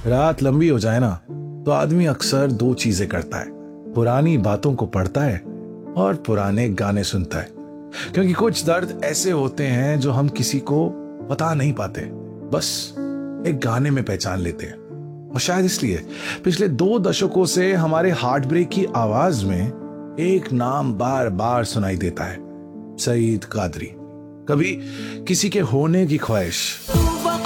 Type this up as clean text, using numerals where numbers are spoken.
रात लंबी हो जाए ना तो आदमी अक्सर दो चीजें करता है, पुरानी बातों को पढ़ता है और पुराने गाने सुनता है। क्योंकि कुछ दर्द ऐसे होते हैं जो हम किसी को बता नहीं पाते, बस एक गाने में पहचान लेते हैं। और शायद इसलिए पिछले 2 दशकों से हमारे हार्ट ब्रेक की आवाज में एक नाम बार बार सुनाई देता है, सईद कादरी। कभी किसी के होने की ख्वाहिश,